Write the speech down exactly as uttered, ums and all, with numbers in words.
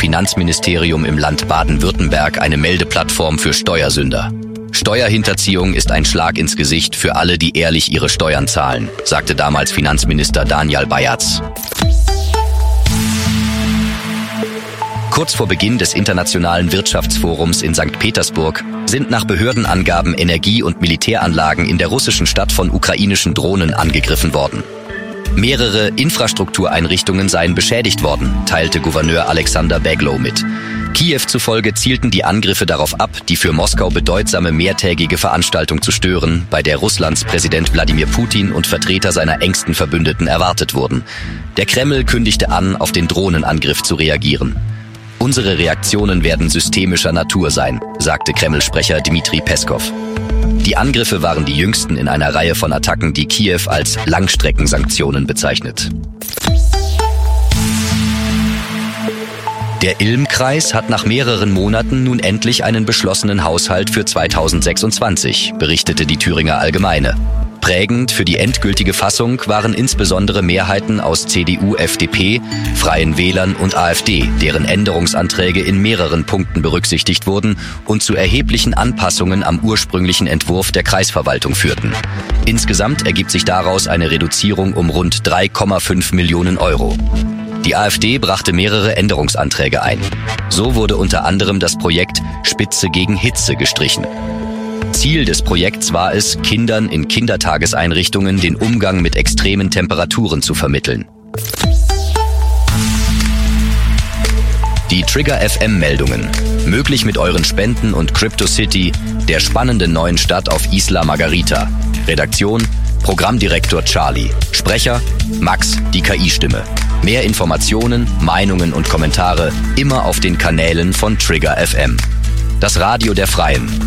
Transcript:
Finanzministerium im Land Baden-Württemberg eine Meldeplattform für Steuersünder. Steuerhinterziehung ist ein Schlag ins Gesicht für alle, die ehrlich ihre Steuern zahlen, sagte damals Finanzminister Daniel Bayatz. Kurz vor Beginn des Internationalen Wirtschaftsforums in Sankt Petersburg sind nach Behördenangaben Energie- und Militäranlagen in der russischen Stadt von ukrainischen Drohnen angegriffen worden. Mehrere Infrastruktureinrichtungen seien beschädigt worden, teilte Gouverneur Alexander Beglow mit. Kiew zufolge zielten die Angriffe darauf ab, die für Moskau bedeutsame mehrtägige Veranstaltung zu stören, bei der Russlands Präsident Wladimir Putin und Vertreter seiner engsten Verbündeten erwartet wurden. Der Kreml kündigte an, auf den Drohnenangriff zu reagieren. Unsere Reaktionen werden systemischer Natur sein, sagte Kreml-Sprecher Dmitri Peskov. Die Angriffe waren die jüngsten in einer Reihe von Attacken, die Kiew als Langstreckensanktionen bezeichnet. Der Ilm-Kreis hat nach mehreren Monaten nun endlich einen beschlossenen Haushalt für zweitausendsechsundzwanzig, berichtete die Thüringer Allgemeine. Prägend für die endgültige Fassung waren insbesondere Mehrheiten aus C D U, F D P, Freien Wählern und AfD, deren Änderungsanträge in mehreren Punkten berücksichtigt wurden und zu erheblichen Anpassungen am ursprünglichen Entwurf der Kreisverwaltung führten. Insgesamt ergibt sich daraus eine Reduzierung um rund drei Komma fünf Millionen Euro. Die AfD brachte mehrere Änderungsanträge ein. So wurde unter anderem das Projekt Spitze gegen Hitze gestrichen. Ziel des Projekts war es, Kindern in Kindertageseinrichtungen den Umgang mit extremen Temperaturen zu vermitteln. Die Trigger F M-Meldungen. Möglich mit euren Spenden und CryptoCity, der spannenden neuen Stadt auf Isla Margarita. Redaktion: Programmdirektor Charlie. Sprecher: Max, die K I-Stimme. Mehr Informationen, Meinungen und Kommentare immer auf den Kanälen von Trigger F M. Das Radio der Freien.